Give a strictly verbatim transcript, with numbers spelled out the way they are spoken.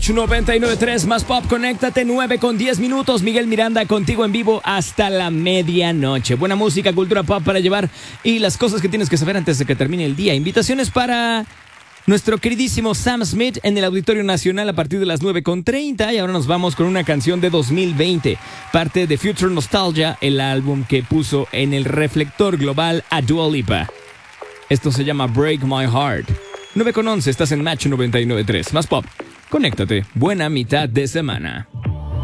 noventa y nueve punto tres más pop, conéctate, nueve con diez minutos. Miguel Miranda contigo en vivo hasta la medianoche. Buena música, cultura pop para llevar y las cosas que tienes que saber antes de que termine el día. Invitaciones para nuestro queridísimo Sam Smith en el Auditorio Nacional a partir de las nueve con treinta. Y ahora nos vamos con una canción de dos mil veinte, parte de Future Nostalgia, el álbum que puso en el reflector global a Dua Lipa. Esto se llama Break My Heart. nueve con once, estás en Match noventa y nueve punto tres más pop. Conéctate, buena mitad de semana.